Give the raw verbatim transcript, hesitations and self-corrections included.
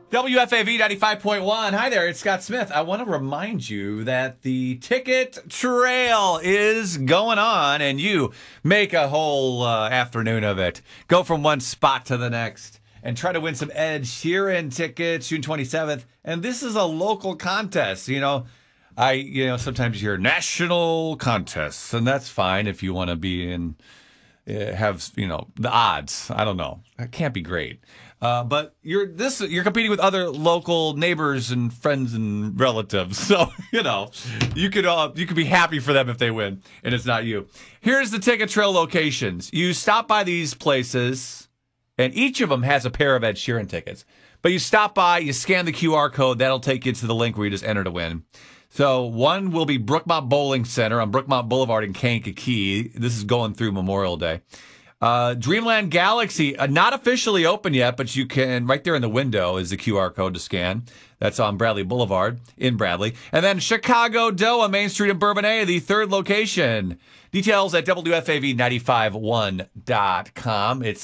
W F A V ninety-five point one. Hi there, it's Scott Smith. I want to remind you that the ticket trail is going on, and you make a whole uh, afternoon of it. Go from one spot to the next and try to win some Ed Sheeran tickets June twenty-seventh. And this is a local contest. You know, I you know sometimes you hear national contests, and that's fine if you want to be in uh, have you know the odds. I don't know. It can't be great. Uh, but you're this you're competing with other local neighbors and friends and relatives, so you know you could uh, you could be happy for them if they win, and it's not you. Here's the ticket trail locations. You stop by these places, and each of them has a pair of Ed Sheeran tickets. But you stop by, you scan the Q R code, that'll take you to the link where you just enter to win. So one will be Brookmont Bowling Center on Brookmont Boulevard in Kankakee. This is going through Memorial Day. Uh, Dreamland Galaxy, uh, not officially open yet, but you can, right there in the window is the Q R code to scan. That's on Bradley Boulevard in Bradley. And then Chicago Doe on Main Street in Bourbonnais, the third location. Details at W F A V nine five one dot com. It's